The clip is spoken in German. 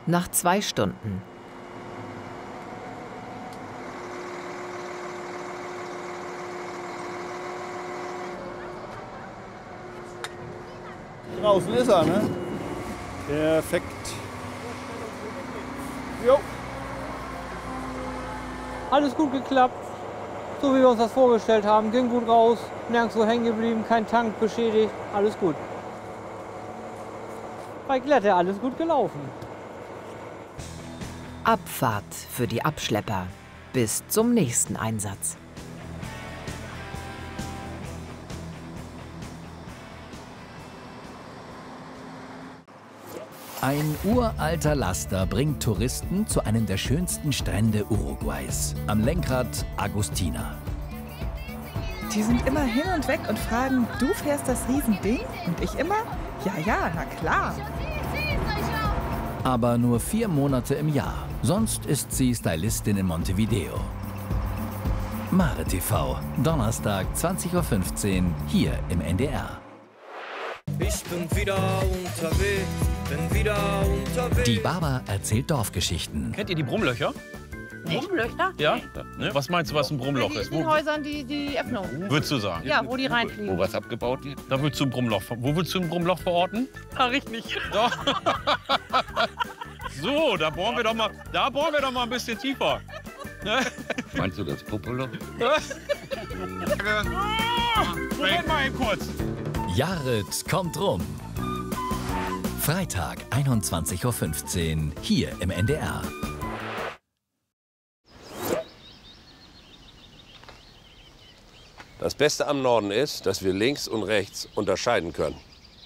nach 2 Stunden. Draußen ist er, ne? Perfekt. Jo. Alles gut geklappt, so wie wir uns das vorgestellt haben. Ging gut raus, nirgendwo hängen geblieben, kein Tank beschädigt, alles gut. Bei Glätte alles gut gelaufen. Abfahrt für die Abschlepper. Bis zum nächsten Einsatz. Ein uralter Laster bringt Touristen zu einem der schönsten Strände Uruguays. Am Lenkrad Agustina. Die sind immer hin und weg und fragen, du fährst das Riesending? Und ich immer, ja, ja, na klar. Aber nur 4 Monate im Jahr. Sonst ist sie Stylistin in Montevideo. Mare TV, Donnerstag 20:15 Uhr, hier im NDR. Ich bin wieder unterwegs, Die Baba erzählt Dorfgeschichten. Kennt ihr die Brummlöcher? Brummlöcher? Ja? Ne? Was meinst du, was ein Brummloch In ist? den Häusern die Öffnung. Würdest du sagen? Ja, wo die reinfliegen. Wo was abgebaut wird? Da würdest du ein Brummloch. Wo willst du ein Brummloch verorten? Ach, ich nicht. Doch. So, da bohren wir doch mal ein bisschen tiefer. Ne? Meinst du das Popolo? Moment mal eben kurz. Jared kommt rum. Freitag 21:15 Uhr, hier im NDR. Das Beste am Norden ist, dass wir links und rechts unterscheiden können.